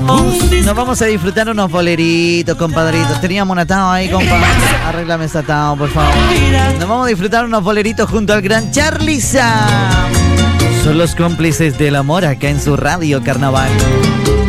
Nos vamos a disfrutar unos boleritos, compadritos. Teníamos un atado ahí, compa. Arréglame ese atado, por favor. Nos vamos a disfrutar unos boleritos junto al gran Charly Sam. Son los cómplices del amor acá en su radio Carnaval.